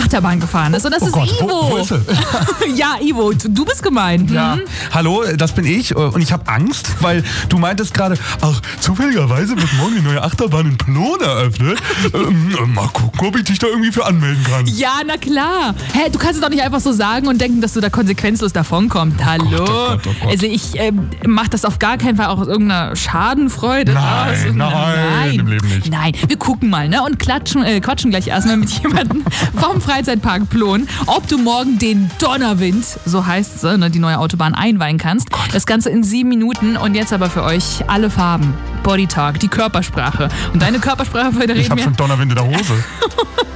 Achterbahn gefahren ist. Und das ist Gott, Ivo. wo ist er? Ja, Ivo, du bist gemeint. Ja, hallo, das bin ich und ich habe Angst, weil du meintest gerade, ach, zufälligerweise wird morgen die neue Achterbahn in Plon eröffnet. Mal gucken, ob ich dich da irgendwie für anmelden kann. Ja, na klar. Hä, du kannst es doch nicht einfach so sagen und denken, dass du da konsequenzlos davonkommst. Hallo. Oh Gott. Also ich mach das auf gar keinen Fall auch aus irgendeiner Schadenfreude. Nein, im Leben nicht. Nein, wir gucken mal, ne? Und quatschen gleich erstmal mit jemandem vom Freizeitpark Plon, ob du morgen den Donnerwind, so heißt es, ne, die neue Autobahn einweihen kannst. Das Ganze in 7 Minuten und jetzt aber für euch alle Farben. Body Talk, die Körpersprache. Und deine Körpersprache, für die Ich reden hab wir... schon Donnerwind in der Hose.